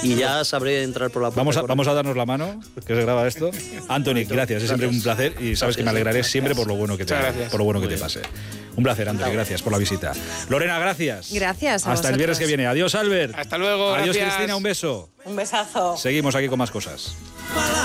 y ya sabré entrar por la puerta. Vamos a darnos la mano, que se graba esto. Anthony, gracias, es siempre un placer y sabes que me alegraré siempre por lo bueno que te pase. Un placer, Anthony, gracias por la visita. Lorena, gracias. Gracias. Hasta el viernes que viene. Adiós, Albert. Hasta luego. Adiós, gracias. Cristina, un beso. Un besazo. Seguimos aquí con más cosas.